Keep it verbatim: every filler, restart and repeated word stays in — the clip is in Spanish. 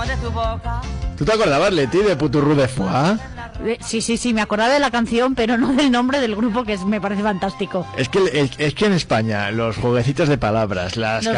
¿Tú te acordabas, Leti, de Puturru de Foix? Eh, Sí, sí, sí, me acordaba de la canción, pero no del nombre del grupo, que es, me parece fantástico. Es que, es, es que en España los jueguecitos de palabras, las Los